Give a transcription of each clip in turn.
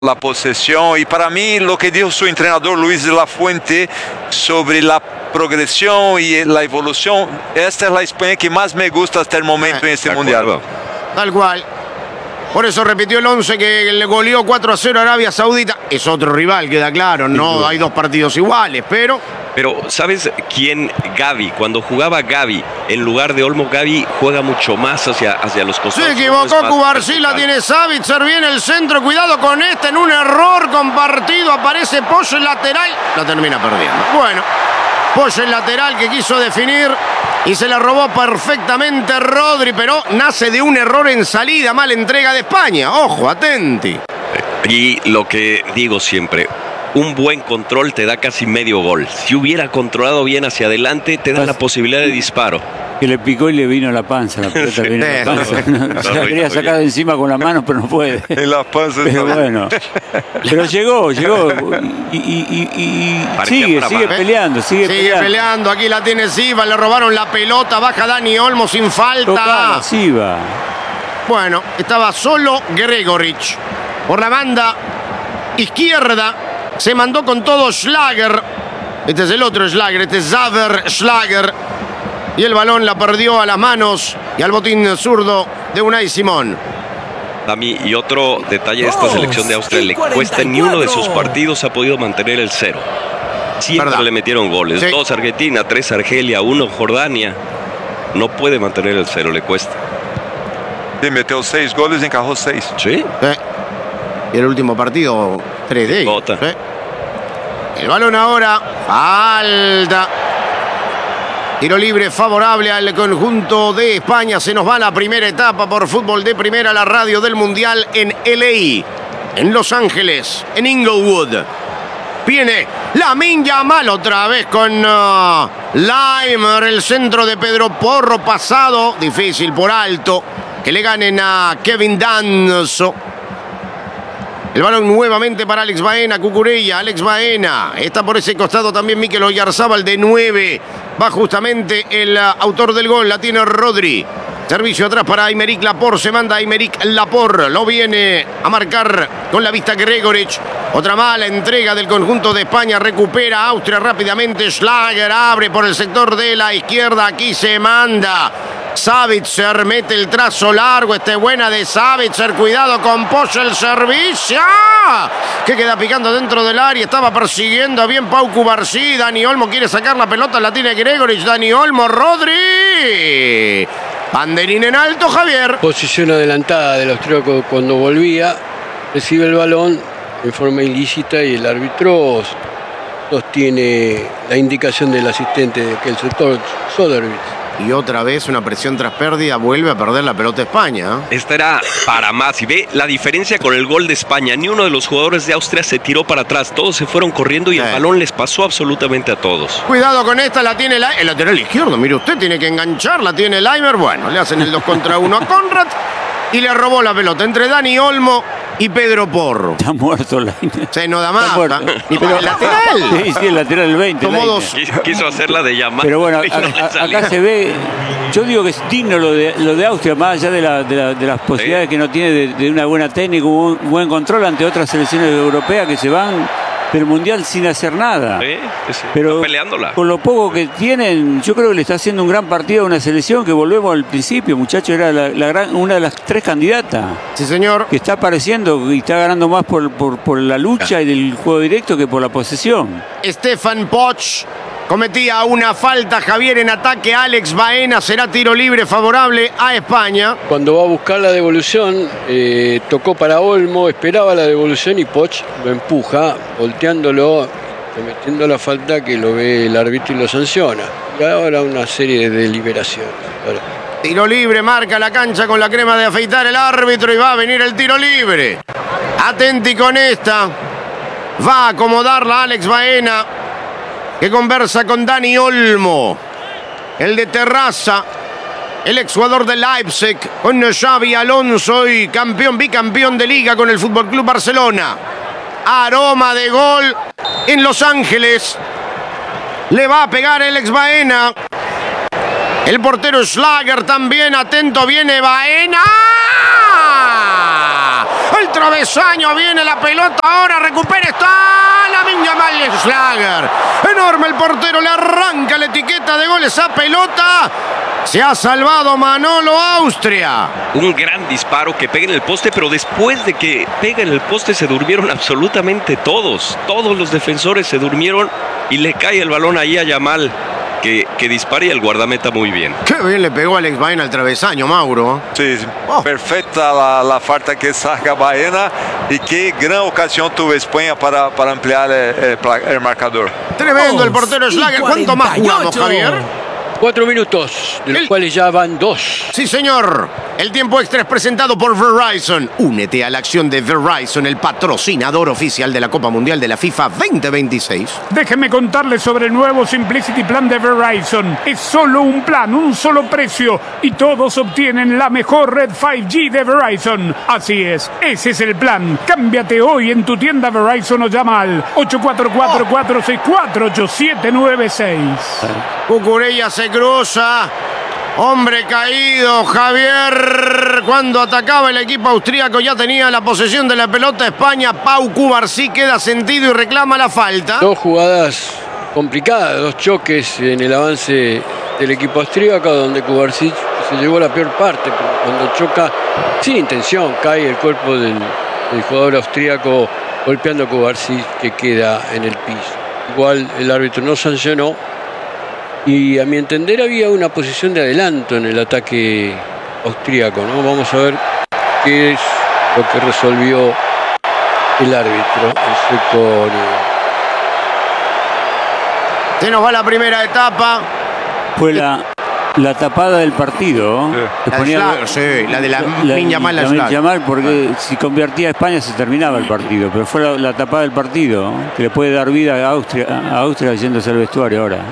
la posesión, y para mí lo que dijo su entrenador Luis de la Fuente sobre la progresión y la evolución, esta es la España que más me gusta hasta el momento en este mundial. Tal cual. Por eso repitió el 11 que le goleó 4-0 a Arabia Saudita. Es otro rival, queda claro, no hay dos partidos iguales, pero ¿sabes quién? Gavi. Cuando jugaba Gavi, en lugar de Olmo, Gavi juega mucho más hacia los costados. se equivocó Cubarsí, la tiene Savitzer, viene el centro, cuidado con este, en un error compartido, aparece Pollo en lateral, la termina perdiendo. Bueno, Pollo en lateral que quiso definir y se la robó perfectamente Rodri, pero nace de un error en salida, mala entrega de España. Ojo, atenti. Y lo que digo siempre, un buen control te da casi medio gol. Si hubiera controlado bien hacia adelante, te da la posibilidad de disparo. Que le picó y le vino la panza, la pelota vino la panza. Se la quería sacar de encima con la mano, pero no puede. En la panza. Pero bueno. Pero llegó. Y sigue peleando, sigue peleando. Aquí la tiene Silva, le robaron la pelota, baja Dani Olmo sin falta. Tocala, Silva. Bueno, estaba solo Gregoric. Por la banda izquierda se mandó con todo Schlager. Este es el otro Schlager, este es Xaver Schlager. Y el balón la perdió a las manos y al botín zurdo de Unai Simón. A mí, y otro detalle de esta selección de Austria, le cuesta, ni uno de sus partidos ha podido mantener el 0. Siempre le metieron goles. Sí. 2 Argentina, 3 Argelia, 1 Jordania. No puede mantener el 0, le cuesta. Sí, metió 6 goles y encajó 6. Sí. Y el último partido, 3 de ellos. Sí. El balón ahora, falta. Tiro libre favorable al conjunto de España. Se nos va la primera etapa por Fútbol de Primera, la radio del Mundial en LA, en Los Ángeles, en Inglewood. Viene Lamine Yamal otra vez con Leimer, el centro de Pedro Porro pasado. Difícil por alto que le ganen a Kevin Danso. El balón nuevamente para Alex Baena, Cucurella, Alex Baena. Está por ese costado también Mikel Oyarzábal de 9. Va justamente el autor del gol, la tiene Rodri. Servicio atrás para Aymeric Laporte, se manda Aymeric Laporte. Lo viene a marcar con la vista Gregoric. Otra mala entrega del conjunto de España, recupera Austria rápidamente. Schlager abre por el sector de la izquierda, aquí se manda. Savitzer mete el trazo largo, buena de Savitzer, cuidado con Pollo, el servicio que queda picando dentro del área, estaba persiguiendo bien Pau Cubarsí, Dani Olmo quiere sacar la pelota, la tiene Gregoric, Dani Olmo, Rodri, banderín en alto, Javier. Posición adelantada del austríaco cuando volvía, recibe el balón en forma ilícita y el árbitro sostiene la indicación del asistente de que el sector Soderwitz. Y otra vez una presión tras pérdida, vuelve a perder la pelota España. Esta era para más. Y ve la diferencia con el gol de España. Ni uno de los jugadores de Austria se tiró para atrás. Todos se fueron corriendo y el balón les pasó absolutamente a todos. Cuidado con esta, la tiene el lateral izquierdo. Mire usted, tiene que enganchar, la tiene Leimer. Bueno, le hacen el 2 contra 1 a Conrad y le robó la pelota entre Dani Olmo y Pedro Porro. Está muerto Leimer. Se no da más. Ni pero el lateral. Sí, el lateral del 20. Quiso hacerla de llamar. Pero bueno, acá se ve. Yo digo que es digno lo de Austria, más allá de las posibilidades que no tiene de una buena técnica, un buen control ante otras selecciones europeas que se van del Mundial sin hacer nada. Pero peleándola. Con lo poco que tienen, yo creo que le está haciendo un gran partido a una selección que, volvemos al principio, muchachos, era una de las 3 candidatas. Sí, señor. Que está apareciendo y está ganando más por la lucha y del juego directo que por la posesión. Stefan Poch cometía una falta, Javier, en ataque. Alex Baena, será tiro libre favorable a España. Cuando va a buscar la devolución, tocó para Olmo, esperaba la devolución y Poch lo empuja, volteándolo, cometiendo la falta que lo ve el árbitro y lo sanciona. Y ahora una serie de deliberaciones. Tiro libre, marca la cancha con la crema de afeitar el árbitro y va a venir el tiro libre. Atenti con esta. Va a acomodarla Alex Baena, que conversa con Dani Olmo, el de Terraza, el exjugador de Leipzig, con Xavi Alonso y bicampeón de liga con el FC Barcelona. Aroma de gol en Los Ángeles. Le va a pegar Alex Baena. El portero Schlager también, atento, viene Baena. El travesaño, viene la pelota, ahora recupera, está Lamine Yamal Schlager. Enorme el portero, le arranca la etiqueta de gol esa pelota. Se ha salvado Manolo Austria. Un gran disparo que pega en el poste, pero después de que pega en el poste se durmieron absolutamente todos. Todos los defensores se durmieron y le cae el balón ahí a Yamal, que dispara y el guardameta muy bien. Qué bien le pegó Alex Baena al travesaño, Mauro. Sí, perfecta la falta que saca Baena y qué gran ocasión tuvo España para ampliar el marcador. Tremendo el portero Schlager. ¿Cuánto más jugamos, Javier? 4 minutos, de los cuales ya van 2. Sí, señor. El tiempo extra es presentado por Verizon. Únete a la acción de Verizon, el patrocinador oficial de la Copa Mundial de la FIFA 2026. Déjenme contarles sobre el nuevo Simplicity Plan de Verizon. Es solo un plan, un solo precio, y todos obtienen la mejor red 5G de Verizon. Así es, ese es el plan. Cámbiate hoy en tu tienda Verizon o llama al 844-464-8796. Cucurella se cruza. Hombre caído, Javier. Cuando atacaba el equipo austríaco ya tenía la posesión de la pelota España. Pau Cubarsí queda sentido y reclama la falta. 2 jugadas complicadas, 2 choques en el avance del equipo austríaco, donde Cubarsí se llevó la peor parte. Cuando choca sin intención, cae el cuerpo del jugador austríaco golpeando a Cubarsí, que queda en el piso. Igual el árbitro no sancionó. Y a mi entender había una posición de adelanto en el ataque austríaco, ¿no? Vamos a ver qué es lo que resolvió el árbitro, el sueco. Se nos va la primera etapa. Fue la tapada del partido. La de Lamine Yamal, porque si convertía a España se terminaba el partido. Pero fue la tapada del partido, que le puede dar vida a Austria yéndose al vestuario ahora.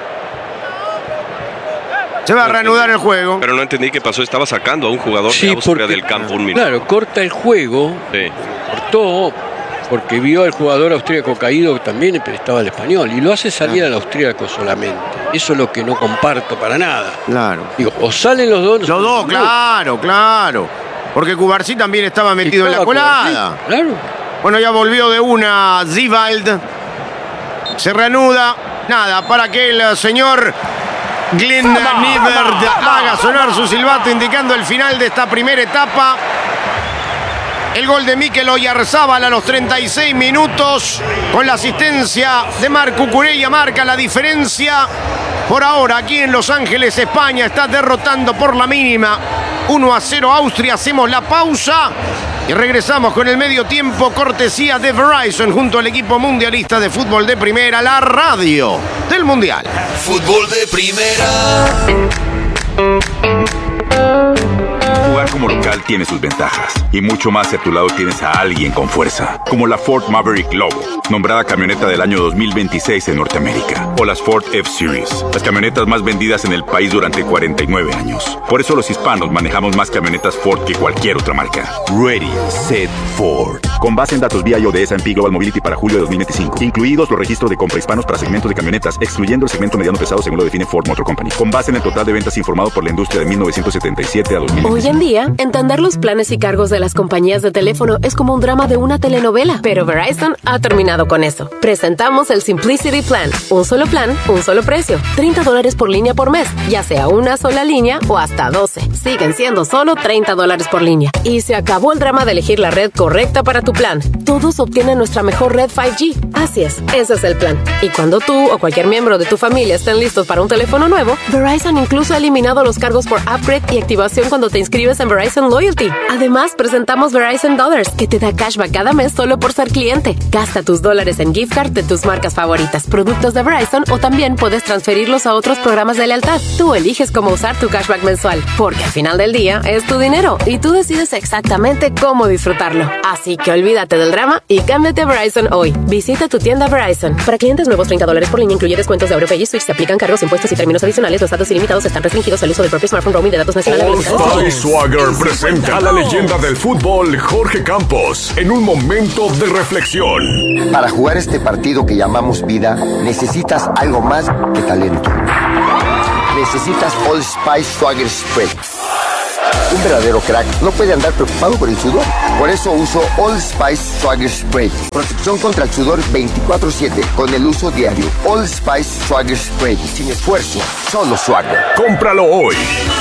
Se va a reanudar el juego. Pero no entendí qué pasó. Estaba sacando a un jugador de Austria del campo un minuto. Claro, corta el juego. Sí. Cortó porque vio al jugador austríaco caído, que también estaba el español. Y lo hace salir al austríaco solamente. Eso es lo que no comparto para nada. Claro. Digo, o salen los dos. Los dos, claro. Porque Cubarsí también estaba metido en la colada. Claro. Bueno, ya volvió de una Zivald. Se reanuda. Nada, para que el señor Glenn Nivert haga sonar su silbato indicando el final de esta primera etapa. El gol de Mikel Oyarzábal a los 36 minutos con la asistencia de Marc Cucurella marca la diferencia. Por ahora aquí en Los Ángeles, España está derrotando por la mínima 1-0 Austria. Hacemos la pausa y regresamos con el medio tiempo, cortesía de Verizon junto al equipo mundialista de fútbol de primera, la radio del mundial. Fútbol de primera. Jugar como local tiene sus ventajas y mucho más si a tu lado tienes a alguien con fuerza, como la Ford Maverick Lobo, nombrada camioneta del año 2026 en Norteamérica, o las Ford F-Series, las camionetas más vendidas en el país durante 49 años. Por eso los hispanos manejamos más camionetas Ford que cualquier otra marca. Ready, Set, Ford. Con base en datos BIOD de S&P Global Mobility para julio de 2025, incluidos los registros de compra hispanos para segmentos de camionetas, excluyendo el segmento mediano pesado según lo define Ford Motor Company. Con base en el total de ventas informado por la industria de 1977 a 2025. Hoy en día, entender los planes y cargos de las compañías de teléfono es como un drama de una telenovela, pero Verizon ha terminado con eso. Presentamos el Simplicity Plan. Un solo plan, un solo precio. $30 por línea por mes, ya sea una sola línea o hasta 12. Siguen siendo solo $30 por línea. Y se acabó el drama de elegir la red correcta para tu plan. Todos obtienen nuestra mejor red 5G. Así es, ese es el plan. Y cuando tú o cualquier miembro de tu familia estén listos para un teléfono nuevo, Verizon incluso ha eliminado los cargos por upgrade y activación cuando te inscribes en Verizon Loyalty. Además, presentamos Verizon Dollars, que te da cashback cada mes solo por ser cliente. Gasta tus dólares en gift card de tus marcas favoritas, productos de Verizon, o también puedes transferirlos a otros programas de lealtad. Tú eliges cómo usar tu cashback mensual, porque al final del día es tu dinero y tú decides exactamente cómo disfrutarlo. Así que olvídate del drama y cámbiate a Verizon hoy. Visita tu tienda Verizon. Para clientes nuevos, $30 por línea incluye descuentos de AuroPay y Switch. Se aplican cargos, impuestos y términos adicionales. Los datos ilimitados están restringidos al uso del propio smartphone roaming de datos nacionales. All-Star Swagger presenta a la leyenda del fútbol, Jorge Campos, en un momento de reflexión. Para jugar este partido que llamamos vida, necesitas algo más que talento. Necesitas All Spice Swagger Spread. Un verdadero crack no puede andar preocupado por el sudor. Por eso uso Old Spice Swagger Spray. Protección contra el sudor 24/7 con el uso diario. Old Spice Swagger Spray. Sin esfuerzo, solo Swagger. Cómpralo hoy.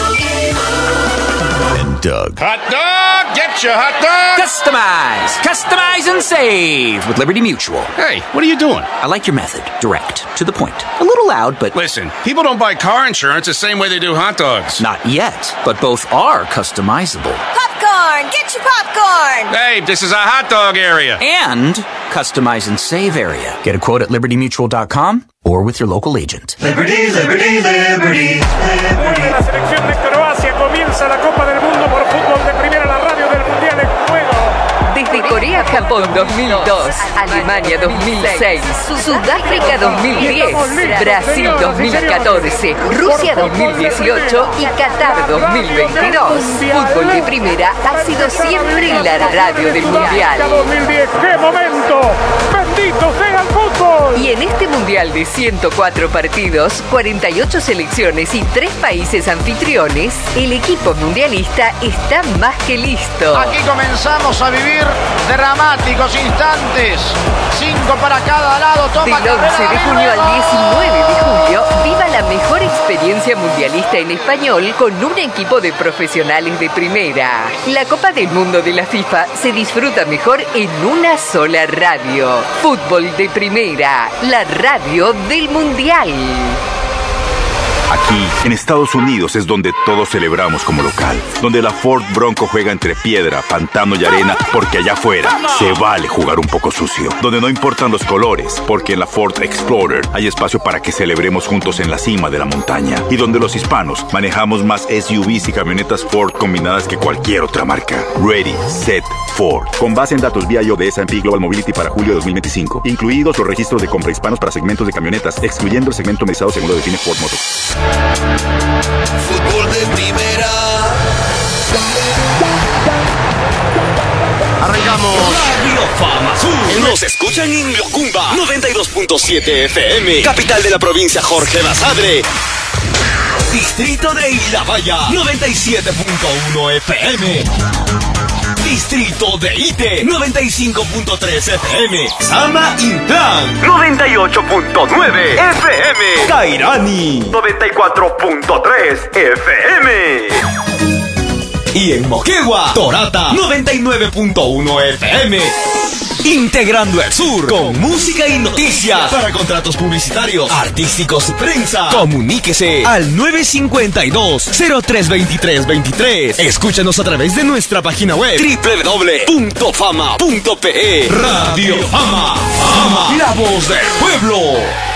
Doug. Hot dog! Get your hot dog! Customize and save with Liberty Mutual. Hey, what are you doing? I like your method. Direct, to the point. A little loud, but... Listen, people don't buy car insurance the same way they do hot dogs. Not yet, but both are customizable. Popcorn! Get your popcorn! Hey, this is a hot dog area. And customize and save area. Get a quote at libertymutual.com or with your local agent. Liberty, liberty, liberty, liberty. La selección de Croacia comienza la Copa del Mundo por fútbol de primera, la radio del Mundial en juego. Desde Corea-Japón 2002, Alemania 2006, Sudáfrica 2010, Brasil 2014, Rusia 2018 y Qatar 2022. Fútbol de primera ha sido siempre la radio del Mundial. 2010, ¡qué momento! ¡Bendito sea el fútbol! Y en este Mundial de 104 partidos, 48 selecciones y 3 países anfitriones, el equipo mundialista está más que listo. Aquí comenzamos a vivir dramáticos instantes. 5 para cada lado. Toma Del 11 de junio al 19 de julio, viva la mejor experiencia mundialista en español con un equipo de profesionales de primera. La Copa del Mundo de la FIFA se disfruta mejor en una sola radio. Fútbol de primera, la radio del Mundial. Aquí, en Estados Unidos, es donde todos celebramos como local. Donde la Ford Bronco juega entre piedra, pantano y arena, porque allá afuera se vale jugar un poco sucio. Donde no importan los colores, porque en la Ford Explorer hay espacio para que celebremos juntos en la cima de la montaña. Y donde los hispanos manejamos más SUVs y camionetas Ford combinadas que cualquier otra marca. Ready, Set, Ford. Con base en datos VIO de S&P Global Mobility para julio de 2025. Incluidos los registros de compra hispanos para segmentos de camionetas, excluyendo el segmento merizado según lo define Ford Motors. Fútbol de primera. Arrancamos. Radio Fama Sur. Nos escuchan en Yocumba 92.7 FM. Capital de la provincia Jorge Basadre. Distrito de Ilabaya 97.1 FM. Distrito de Ite 95.3 FM. Sama Intlan 98.9 FM. Cairani 94.3 FM. Y en Moquegua, Torata 99.1 FM. Integrando el sur con música y noticias. Para contratos publicitarios, artísticos y prensa, comuníquese al 952-032323. Escúchanos a través de nuestra página web www.fama.pe. Radio Fama, Fama, la voz del pueblo.